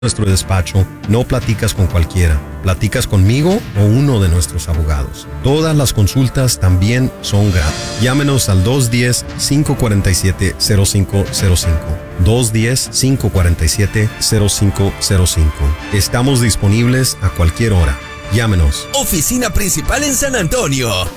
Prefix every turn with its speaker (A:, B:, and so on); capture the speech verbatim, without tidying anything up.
A: nuestro despacho, no platicas con cualquiera. Platicas conmigo o uno de nuestros abogados. Todas las consultas también son gratis. Llámenos al dos uno cero, cinco cuatro siete, cero cinco cero cinco. dos uno cero, cinco cuatro siete, cero cinco cero cinco. Estamos disponibles a cualquier hora. Llámenos.
B: Oficina principal en San Antonio.